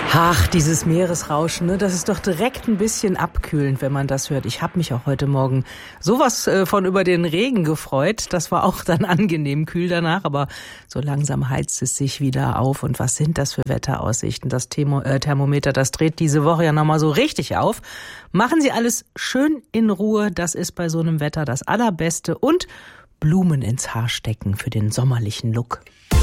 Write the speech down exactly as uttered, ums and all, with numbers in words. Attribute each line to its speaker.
Speaker 1: Ach, dieses Meeresrauschen, ne, das ist doch direkt ein bisschen abkühlend, wenn man das hört. Ich habe mich auch heute Morgen sowas äh, von über den Regen gefreut. Das war auch dann angenehm kühl danach, aber so langsam heizt es sich wieder auf. Und was sind das für Wetteraussichten? Das Themo- äh, Thermometer, das dreht diese Woche ja nochmal so richtig auf. Machen Sie alles schön in Ruhe, das ist bei so einem Wetter das Allerbeste. Und Blumen ins Haar stecken für den sommerlichen Look.